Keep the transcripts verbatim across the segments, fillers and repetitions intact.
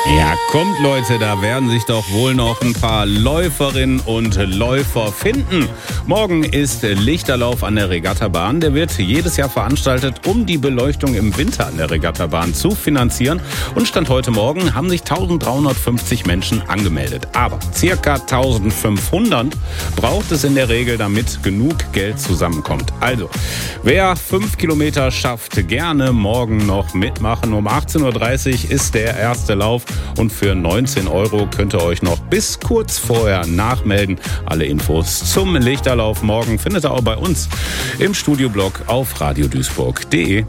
Ja, kommt Leute, da werden sich doch wohl noch ein paar Läuferinnen und Läufer finden. Morgen ist Lichterlauf an der Regattabahn. Der wird jedes Jahr veranstaltet, um die Beleuchtung im Winter an der Regattabahn zu finanzieren. Und Stand heute Morgen haben sich eintausenddreihundertfünfzig Menschen angemeldet. Aber circa eintausendfünfhundert braucht es in der Regel, damit genug Geld zusammenkommt. Also, wer fünf Kilometer schafft, gerne morgen noch mitmachen. Um achtzehn Uhr dreißig ist der erste Lauf. Und für neunzehn Euro könnt ihr euch noch bis kurz vorher nachmelden. Alle Infos zum Lichterlauf morgen findet ihr auch bei uns im Studioblog auf radio duisburg punkt de.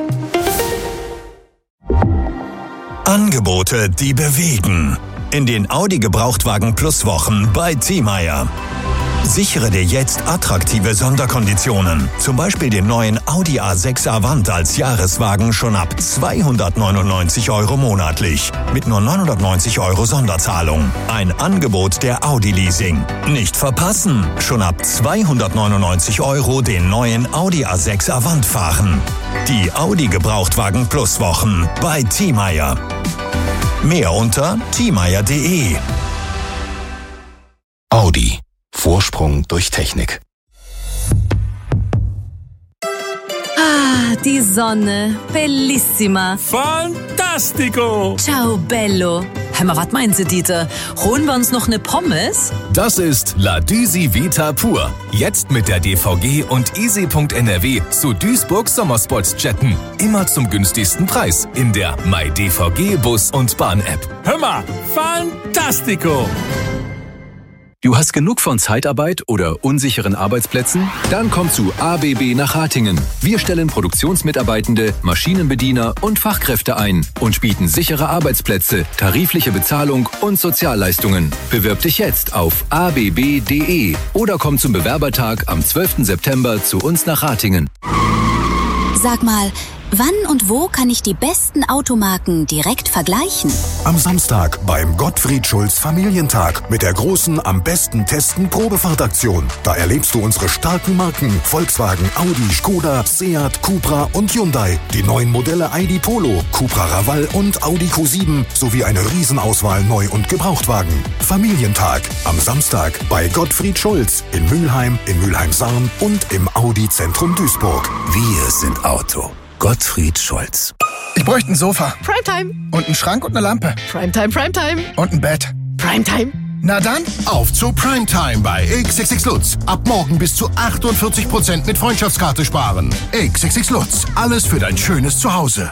Angebote, die bewegen. In den Audi Gebrauchtwagen Plus Wochen bei Thiemeyer. Sichere dir jetzt attraktive Sonderkonditionen. Zum Beispiel den neuen Audi A sechs Avant als Jahreswagen schon ab zweihundertneunundneunzig Euro monatlich. Mit nur neunhundertneunzig Euro Sonderzahlung. Ein Angebot der Audi Leasing. Nicht verpassen. Schon ab zweihundertneunundneunzig Euro den neuen Audi A sechs Avant fahren. Die Audi Gebrauchtwagen Plus Wochen bei Thiemeyer. Mehr unter thiemeyer punkt de. Audi. Vorsprung durch Technik. Ah, die Sonne. Bellissima. Fantastico. Ciao, bello. Hör mal, was meinen Sie, Dieter? Holen wir uns noch eine Pommes? Das ist La Düsi Vita pur. Jetzt mit der D V G und easy punkt n r w zu Duisburg Sommerspots chatten. Immer zum günstigsten Preis in der MyDVG Bus- und Bahn-App. Hör mal, fantastico. Du hast genug von Zeitarbeit oder unsicheren Arbeitsplätzen? Dann komm zu A B B nach Ratingen. Wir stellen Produktionsmitarbeitende, Maschinenbediener und Fachkräfte ein und bieten sichere Arbeitsplätze, tarifliche Bezahlung und Sozialleistungen. Bewirb dich jetzt auf a b b punkt de oder komm zum Bewerbertag am zwölften September zu uns nach Ratingen. Sag mal, wann und wo kann ich die besten Automarken direkt vergleichen? Am Samstag beim Gottfried Schulz Familientag mit der großen Am besten testen Probefahrtaktion. Da erlebst du unsere starken Marken Volkswagen, Audi, Skoda, Seat, Cupra und Hyundai. Die neuen Modelle I D Polo, Cupra Raval und Audi Q sieben sowie eine Riesenauswahl Neu- und Gebrauchtwagen. Familientag am Samstag bei Gottfried Schulz in Mülheim, in Mülheim-Sarn und im Audi Zentrum Duisburg. Wir sind Auto. Gottfried Schulz. Ich bräuchte ein Sofa. Primetime. Und einen Schrank und eine Lampe. Primetime, Primetime. Und ein Bett. Primetime. Na dann, auf zu Primetime bei X X X Lutz. Ab morgen bis zu achtundvierzig Prozent mit Freundschaftskarte sparen. X X X Lutz. Alles für dein schönes Zuhause.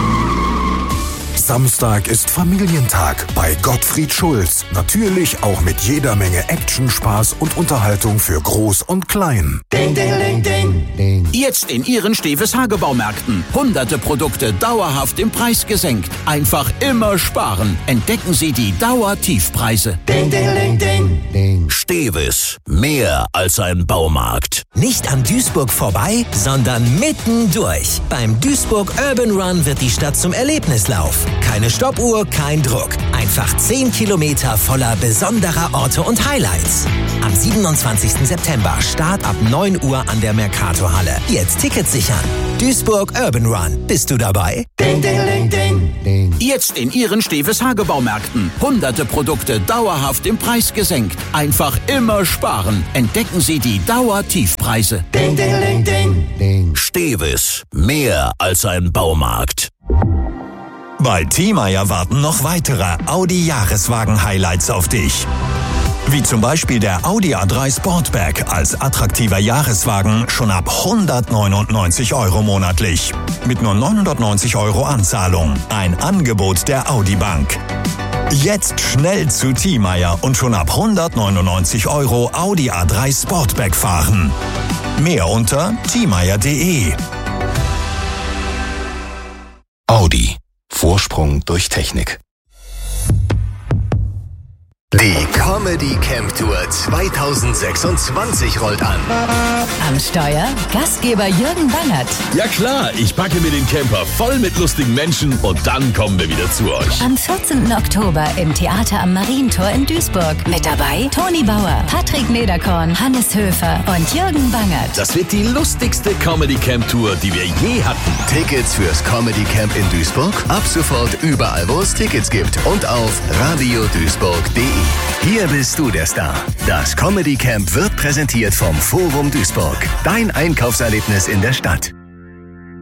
Samstag ist Familientag bei Gottfried Schulz. Natürlich auch mit jeder Menge Action, Spaß und Unterhaltung für Groß und Klein. Ding, ding, ding, ding, ding. Jetzt in Ihren Steves Hagebaumärkten. Hunderte Produkte dauerhaft im Preis gesenkt. Einfach immer sparen. Entdecken Sie die Dauertiefpreise. Ding, ding, ding, ding, ding. Steves. Mehr als ein Baumarkt. Nicht an Duisburg vorbei, sondern mittendurch. Beim Duisburg Urban Run wird die Stadt zum Erlebnislauf. Keine Stoppuhr, kein Druck. Einfach zehn Kilometer voller besonderer Orte und Highlights. Am siebenundzwanzigsten September, Start ab neun Uhr an der Mercatorhalle. Jetzt Tickets sichern. Duisburg Urban Run. Bist du dabei? Ding, ding, ding, ding, ding. Jetzt in Ihren Steves Hagebaumärkten. Hunderte Produkte dauerhaft im Preis gesenkt. Einfach immer sparen. Entdecken Sie die Dauertiefpreise. Ding, ding, ding, ding, ding. Steves. Mehr als ein Baumarkt. Bei Thiemeyer warten noch weitere Audi-Jahreswagen-Highlights auf dich. Wie zum Beispiel der Audi A drei Sportback als attraktiver Jahreswagen schon ab hundertneunundneunzig Euro monatlich. Mit nur neunhundertneunzig Euro Anzahlung. Ein Angebot der Audi Bank. Jetzt schnell zu Thiemeyer und schon ab hundertneunundneunzig Euro Audi A drei Sportback fahren. Mehr unter thiemeyer punkt de. Audi. Vorsprung durch Technik. Die Comedy Camp Tour zweitausendsechsundzwanzig rollt an. Am Steuer Gastgeber Jürgen Bangert. Ja klar, ich packe mir den Camper voll mit lustigen Menschen und dann kommen wir wieder zu euch. Am vierzehnten Oktober im Theater am Marientor in Duisburg. Mit dabei Toni Bauer, Patrick Nederkorn, Hannes Höfer und Jürgen Bangert. Das wird die lustigste Comedy Camp Tour, die wir je hatten. Tickets fürs Comedy Camp in Duisburg? Ab sofort überall, wo es Tickets gibt und auf radioduisburg punkt de. Hier bist du der Star. Das Comedy Camp wird präsentiert vom Forum Duisburg. Dein Einkaufserlebnis in der Stadt.